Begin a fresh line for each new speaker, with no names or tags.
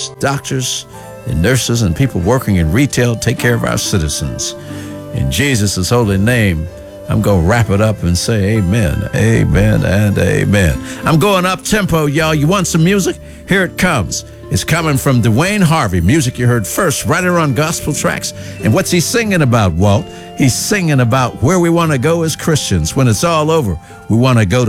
lawyers, doctors, and nurses, and people working in retail take care of our citizens. In Jesus' holy name, I'm going to wrap it up and say amen, amen, and amen. I'm going up tempo, y'all. You want some music? Here it comes. It's coming from Dwayne Harvey, music you heard first right here on Gospel Tracks. And what's he singing about, Walt? He's singing about where we want to go as Christians. When it's all over, we want to go to